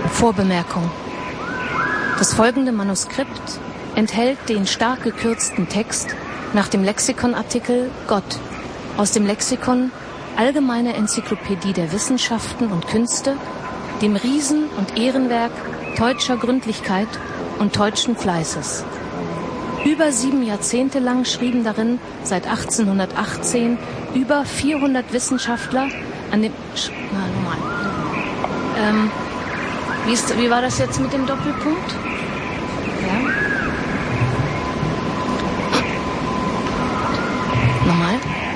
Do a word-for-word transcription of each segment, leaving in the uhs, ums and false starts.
Vorbemerkung. Das folgende Manuskript enthält den stark gekürzten Text nach dem Lexikonartikel Gott aus dem Lexikon Allgemeine Enzyklopädie der Wissenschaften und Künste, dem Riesen- und Ehrenwerk teutscher Gründlichkeit und teutschen Fleißes. Über sieben Jahrzehnte lang schrieben darin seit achtzehnhundertachtzehn über vierhundert Wissenschaftler an dem... Na, nochmal. Ähm, wie, ist, wie war das jetzt mit dem Doppelpunkt? Ja. Nochmal.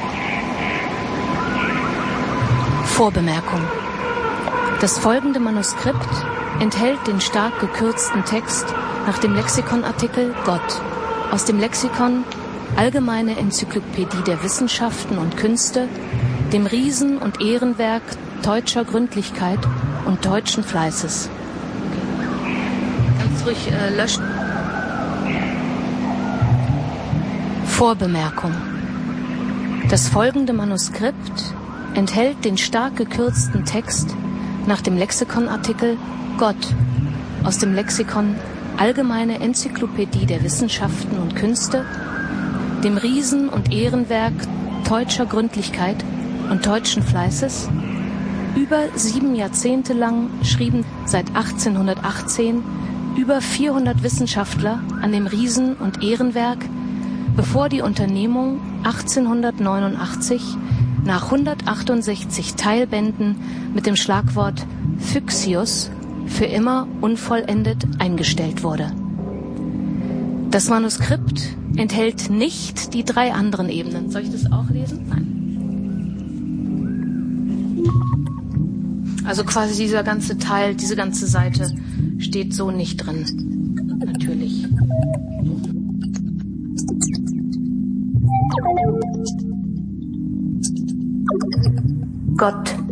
Vorbemerkung. Das folgende Manuskript enthält den stark gekürzten Text nach dem Lexikonartikel Gott aus dem Lexikon Allgemeine Enzyklopädie der Wissenschaften und Künste, dem Riesen- und Ehrenwerk teutscher Gründlichkeit und teutschen Fleißes. Okay. Kannst ruhig äh, löschen. Vorbemerkung. Das folgende Manuskript enthält den stark gekürzten Text nach dem Lexikonartikel Gott aus dem Lexikon Allgemeine Enzyklopädie der Wissenschaften und Künste, dem Riesen- und Ehrenwerk teutscher Gründlichkeit und teutschen Fleißes. Über sieben Jahrzehnte lang schrieben seit achtzehnhundertachtzehn über vierhundert Wissenschaftler an dem Riesen- und Ehrenwerk, bevor die Unternehmung achtzehnhundertneunundachtzig nach hundertachtundsechzig Teilbänden mit dem Schlagwort Phyxius für immer unvollendet eingestellt wurde. Das Manuskript enthält nicht die drei anderen Ebenen. Soll ich das auch lesen? Nein. Also quasi dieser ganze Teil, diese ganze Seite steht so nicht drin. Natürlich. Gott.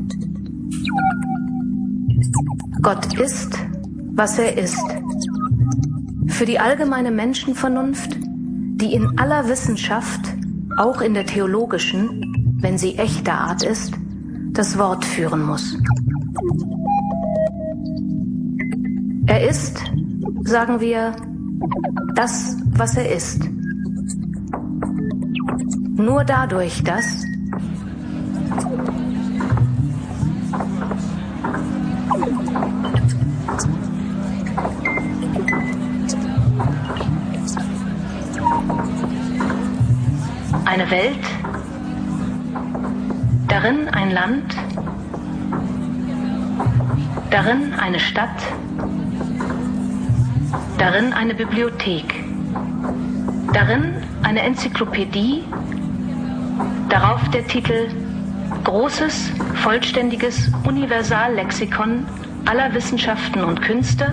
Gott ist, was er ist. Für die allgemeine Menschenvernunft, die in aller Wissenschaft, auch in der theologischen, wenn sie echter Art ist, das Wort führen muss. Er ist, sagen wir, das, was er ist. Nur dadurch, dass eine Welt, darin ein Land, darin eine Stadt, darin eine Bibliothek, darin eine Enzyklopädie, darauf der Titel Großes, vollständiges Universallexikon aller Wissenschaften und Künste,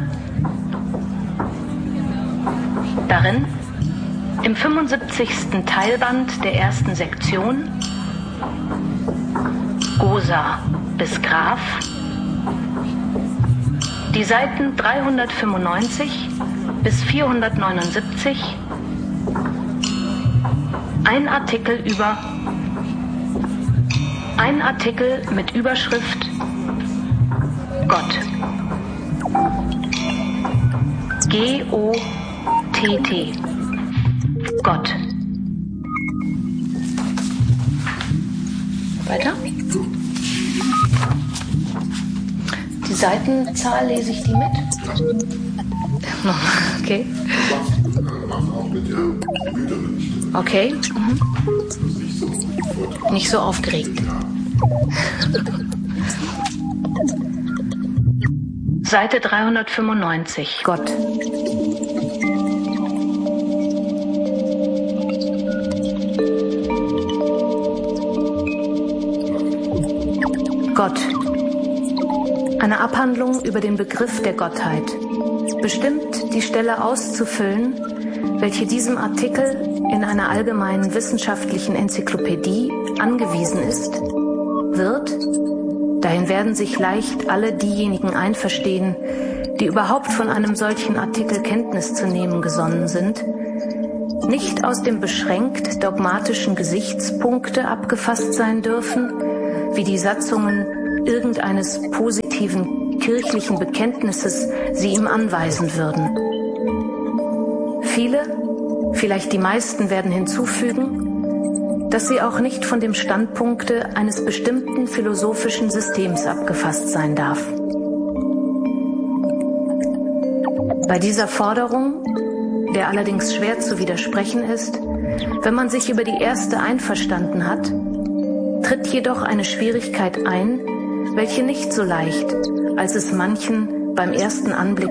darin im fünfundsiebzigsten Teilband der ersten Sektion Gosa bis Graf die Seiten dreihundertfünfundneunzig bis vierhundertneunundsiebzig, ein Artikel über ein Artikel mit Überschrift Gott. G O T T. Gott. Weiter? Die Seitenzahl, lese ich die mit? Okay. Okay. Mhm. Nicht so aufgeregt. Seite dreihundertfünfundneunzig. Gott. Gott. Eine Abhandlung über den Begriff der Gottheit. Bestimmt die Stelle auszufüllen, welche diesem Artikel in einer allgemeinen wissenschaftlichen Enzyklopädie angewiesen ist, wird, dahin werden sich leicht alle diejenigen einverstehen, die überhaupt von einem solchen Artikel Kenntnis zu nehmen gesonnen sind, nicht aus dem beschränkt dogmatischen Gesichtspunkte abgefasst sein dürfen, wie die Satzungen irgendeines positiven kirchlichen Bekenntnisses sie ihm anweisen würden. Viele, vielleicht die meisten, werden hinzufügen, dass sie auch nicht von dem Standpunkte eines bestimmten philosophischen Systems abgefasst sein darf. Bei dieser Forderung, der allerdings schwer zu widersprechen ist, wenn man sich über die erste einverstanden hat, tritt jedoch eine Schwierigkeit ein, welche nicht so leicht, als es manchen beim ersten Anblick